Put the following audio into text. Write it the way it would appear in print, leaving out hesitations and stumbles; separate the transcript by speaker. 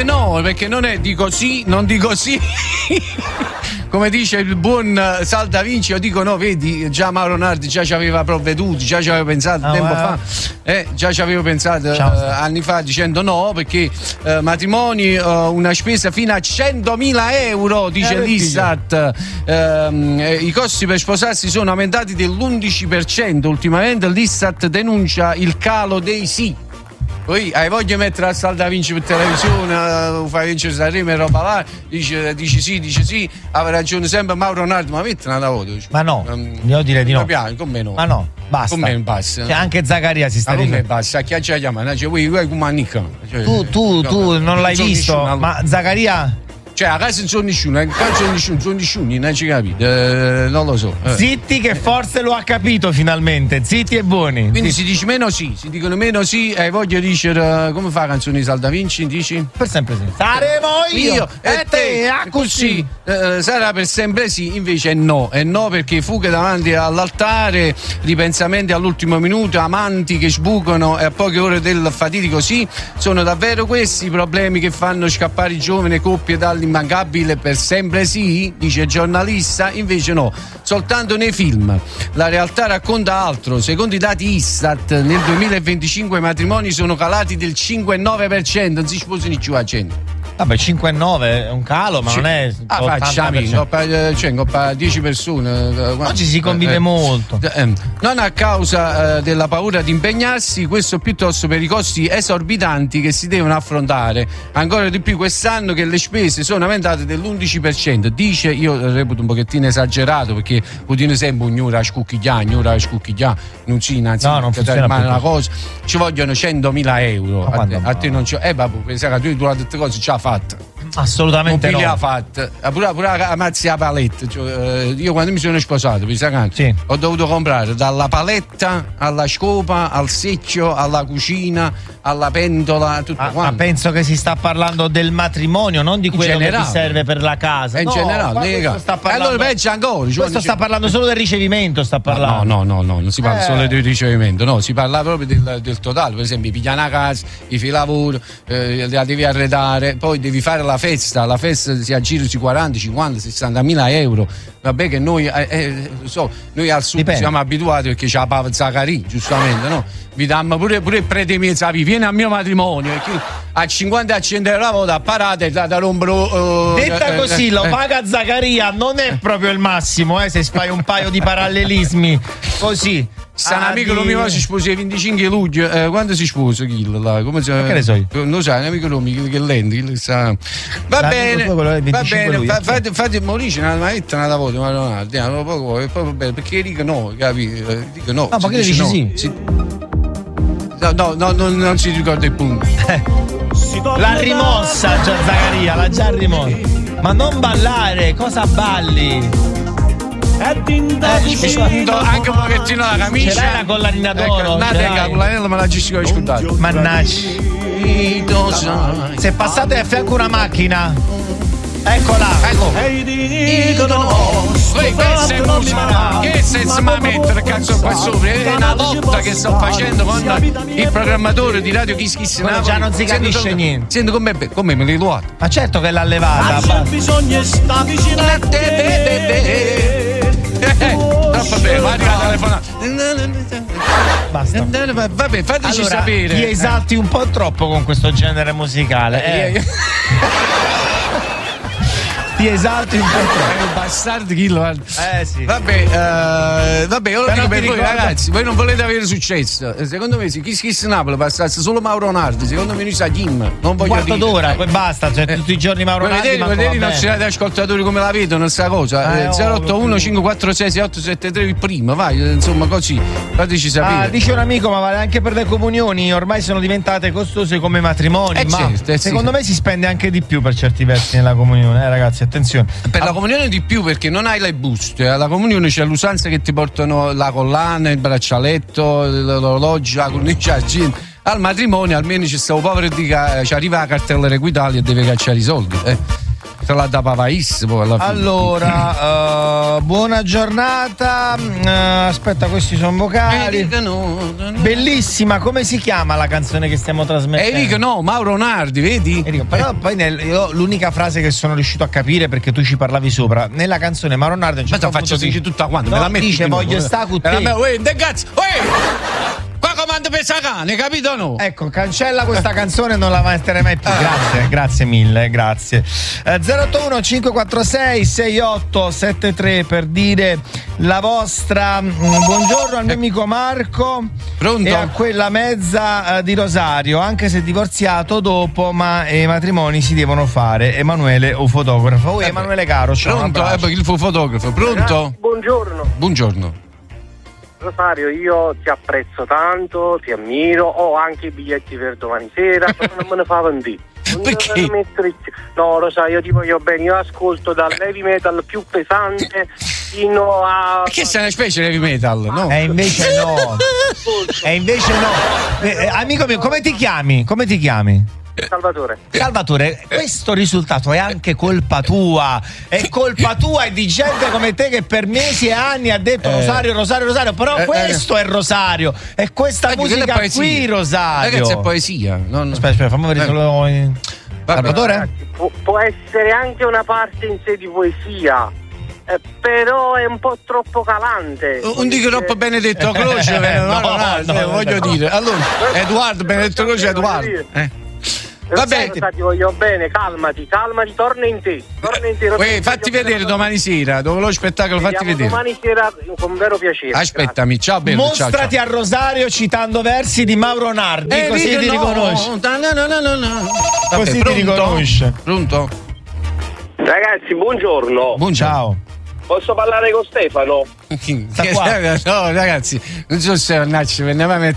Speaker 1: no, perché non è dico sì, non dico sì. Come dice il buon Sal Da Vinci, io dico no, vedi, già Mauro Nardi già ci aveva provveduto, già ci aveva pensato tempo fa, già ci avevo pensato anni fa dicendo no, perché matrimoni una spesa fino a 100.000 euro, dice l'Istat. I costi per sposarsi sono aumentati dell'11%, ultimamente l'Istat denuncia il calo dei sì. Poi hai voglia di mettere a Sal Da Vinci per televisione, fai vincere Sanremo e roba là, dice sì, aveva ragione sempre Mauro Nardi, ma mettila da voto.
Speaker 2: Ma no, io direi di no.
Speaker 1: Con me no.
Speaker 2: Ma no, basta.
Speaker 1: Con me basta.
Speaker 2: Cioè, anche Zaccaria si sta
Speaker 1: dicendo. Con me basta, chi ci chiama? Cioè, vuoi come Annica.
Speaker 2: Tu non l'hai visto, ma Zaccaria...
Speaker 1: Cioè, a casa non sono nessuno, sono nessuno, non ci capite, non lo so.
Speaker 2: Zitti che forse lo ha capito finalmente, zitti e buoni.
Speaker 1: Quindi si dice meno sì, si dicono meno sì, hai voglia di dire, come fa la canzone di Sal Da Vinci, dici?
Speaker 2: Per sempre sì. Saremo io e te,
Speaker 1: così. Sarà per sempre sì, invece no, perché fughe davanti all'altare, ripensamenti all'ultimo minuto, amanti che sbucano e a poche ore del fatidico sì, sono davvero questi i problemi che fanno scappare i giovani coppie dall'immancabile per sempre sì, dice il giornalista, invece no, soltanto nei film. La realtà racconta altro, secondo i dati Istat nel 2025 i matrimoni sono calati del 5,9%, non si sposano più a 100.
Speaker 2: Vabbè, 5,9 è un calo, ma non è.
Speaker 1: Facciami, coppa 10 persone.
Speaker 2: Oggi si convive molto.
Speaker 1: Non a causa della paura di impegnarsi, questo piuttosto per i costi esorbitanti che si devono affrontare. Ancora di più quest'anno che le spese sono aumentate dell'11%. Dice, io reputo un pochettino esagerato, perché Putin sempre ognura a scucchigliare, non si innanzitutto
Speaker 2: non funziona più
Speaker 1: una cosa. Ci vogliono 100.000 euro. A te non c'è. Vabbè, pensa che tu tutte cose ci ha fatta.
Speaker 2: Assolutamente no.
Speaker 1: Ha fatto pure la mazzi a paletta, cioè, io quando mi sono sposato
Speaker 2: sì,
Speaker 1: ho dovuto comprare dalla paletta alla scopa al secchio alla cucina alla pentola tutto quanto.
Speaker 2: Ma penso che si sta parlando del matrimonio, non di quello che ti serve per la casa.
Speaker 1: In generale, allora peggio ancora.
Speaker 2: Questo sta parlando solo del ricevimento, sta parlando.
Speaker 1: No, non si parla solo del ricevimento, no, si parla proprio del totale. Per esempio, piglia una casa, i fai lavoro, la devi arredare, poi devi fare la festa si aggira sui 40, 50, 60.000 euro. Vabbè che noi noi al sud siamo abituati perché c'è la Pava Zaccaria, giustamente, no? Vi dammo pure il prete mezzo, vieni al mio matrimonio, a 50 accendere la volta, parate da rompere.
Speaker 2: Detta così, lo paga Zaccaria, non è proprio il massimo, se fai un paio di parallelismi così.
Speaker 1: Un amico mio si sposa il 25 luglio, quando si sposa Kill? Come
Speaker 2: che ne so io?
Speaker 1: Non lo sai, un amico mio che lente, sa. Va bene, fate Mauricio una maglietta da voto, ma non andiamo proprio bene, perché dico no, capito? Dico no.
Speaker 2: No, ma che dici sì?
Speaker 1: No, non si ricorda il punto.
Speaker 2: L'ha rimossa già Zaccaria, l'ha già rimossa. Ma non ballare, cosa balli?
Speaker 1: Anche un pochettino la camicia.
Speaker 2: Ce l'hai la collanina d'oro?
Speaker 1: La collanina me la giusto che ho ascoltato.
Speaker 2: Mannaggia. Se passate a fianco una macchina, eccola.
Speaker 1: Questa è musica. Che senso mi mettere cazzo qua sopra? È una lotta che sto facendo con il programmatore di Radio Kiss Kiss Napoli.
Speaker 2: Già non si capisce niente.
Speaker 1: Senti come me l'hai luato.
Speaker 2: Ma certo che l'ha levata.
Speaker 3: Bisogna sta vicino a te.
Speaker 1: Troppo bene, va a telefonare.
Speaker 2: Basta.
Speaker 1: Vabbè, fateci sapere.
Speaker 2: Ti esalti un po' troppo con questo genere musicale. Ti esalti un po' troppo.
Speaker 1: Bastardo Kill.
Speaker 2: Sì.
Speaker 1: Vabbè, io lo dico per voi ragazzi, voi non volete avere successo. Secondo me se Kiss Napoli passasse solo Mauro Nardi, secondo me noi sa Kim. Non voglio
Speaker 2: quarto d'ora, poi basta, cioè tutti i giorni Mauro Nardi.
Speaker 1: Vedete i nostri ascoltatori come la vedono sta cosa? 081 546 6873 il primo, vai, insomma così, fateci sapere.
Speaker 2: Dice un amico, ma vale anche per le comunioni, ormai sono diventate costose come matrimoni, ma
Speaker 1: certo,
Speaker 2: secondo me si spende anche di più per certi versi nella comunione, ragazzi, attenzione.
Speaker 1: Per la comunione di più, perché non hai le buste, alla comunione c'è l'usanza che ti portano la collana, il braccialetto, l'orologio, la cornice argento. Al matrimonio almeno ci sta un povero di ci arriva la cartella Equitalia e deve cacciare i soldi. te la da pavaissimo alla fine.
Speaker 2: Allora, buona giornata. Aspetta, questi sono vocali. Bellissima, come si chiama la canzone che stiamo trasmettendo?
Speaker 1: Enrico, no, Mauro Nardi, vedi?
Speaker 2: Enrico, però poi io l'unica frase che sono riuscito a capire, perché tu ci parlavi sopra, nella canzone Mauro Nardi
Speaker 1: ma te faccio dici tutta quanto,
Speaker 2: no,
Speaker 1: me la metti
Speaker 2: dice voglio stare con te.
Speaker 1: De cazzo, qua comando per cane, capito o no?
Speaker 2: Ecco, cancella questa canzone, non la metterei mai più. Grazie mille, grazie. 081 546 6873 per dire la vostra. Buongiorno al mio amico Marco.
Speaker 1: Pronto?
Speaker 2: E a quella mezza di Rosario, anche se divorziato dopo, ma i matrimoni si devono fare. Emanuele, un fotografo. Emanuele caro, ciao.
Speaker 1: Pronto? Il fotografo, pronto? Buongiorno.
Speaker 4: Rosario, io ti apprezzo tanto, ti ammiro, ho anche i biglietti per domani sera, però non me ne fa vendere.
Speaker 1: Perché?
Speaker 4: No, Rosario, io ti voglio bene, io ascolto dal heavy metal più pesante fino a...
Speaker 1: Che sei una specie di heavy metal, no?
Speaker 2: Invece no. Amico mio, come ti chiami? Salvatore, questo risultato è anche colpa tua. È colpa tua e di gente come te che per mesi e anni ha detto Rosario. Però questo è Rosario. È questa musica qui, Rosario.
Speaker 1: Ragazzi, è poesia.
Speaker 2: Aspetta, fammi vedere solo. Salvatore?
Speaker 4: Ragazzi, può essere anche una parte in sé di poesia. Però è un po' troppo calante.
Speaker 1: Un dico troppo Benedetto Croce, voglio dire. Allora, Edoardo, Benedetto Croce, Edoardo. Vabbè,
Speaker 4: ti voglio bene, calmati, torna in te.
Speaker 1: Fatti vedere domani sera, dopo lo spettacolo, fatti vedere.
Speaker 4: Domani sera con vero piacere.
Speaker 1: Aspettami, ciao bello.
Speaker 2: Mostrati
Speaker 1: ciao.
Speaker 2: a Rosario citando versi di Mauro Nardi, così ti riconosci. Così ti riconosce.
Speaker 1: Pronto?
Speaker 4: Ragazzi, buongiorno.
Speaker 2: Ciao.
Speaker 4: Posso parlare con Stefano?
Speaker 1: No, ragazzi, non so se Nacci, veniamo a